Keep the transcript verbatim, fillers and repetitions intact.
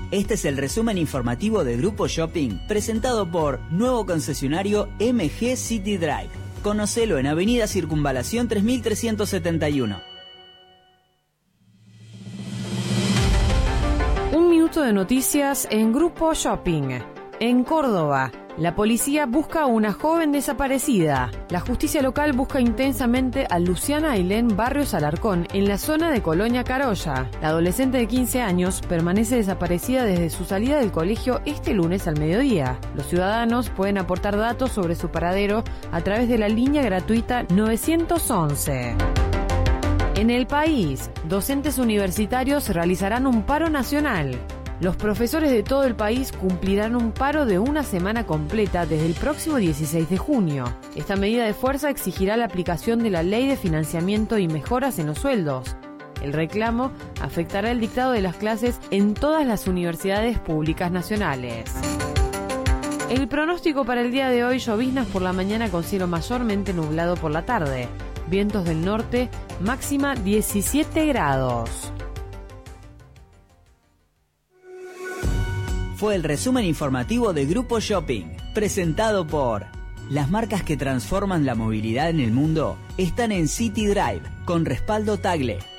Este es el resumen informativo de Grupo Shopping, presentado por nuevo concesionario M G City Drive. Conocelo en Avenida Circunvalación tres mil trescientos setenta y uno. Un minuto de noticias en Grupo Shopping. En Córdoba, la policía busca a una joven desaparecida. La justicia local busca intensamente a Luciana Ailén Barrios Alarcón en la zona de Colonia Carolla. La adolescente de quince años permanece desaparecida desde su salida del colegio este lunes al mediodía. Los ciudadanos pueden aportar datos sobre su paradero a través de la línea gratuita nueve once. En el país, docentes universitarios realizarán un paro nacional. Los profesores de todo el país cumplirán un paro de una semana completa desde el próximo dieciséis de junio. Esta medida de fuerza exigirá la aplicación de la Ley de Financiamiento y mejoras en los sueldos. El reclamo afectará el dictado de las clases en todas las universidades públicas nacionales. El pronóstico para el día de hoy: lloviznas por la mañana con cielo mayormente nublado por la tarde. Vientos del norte, máxima diecisiete grados. Fue el resumen informativo de Grupo Shopping, presentado por... Las marcas que transforman la movilidad en el mundo están en City Drive, con respaldo Tagle.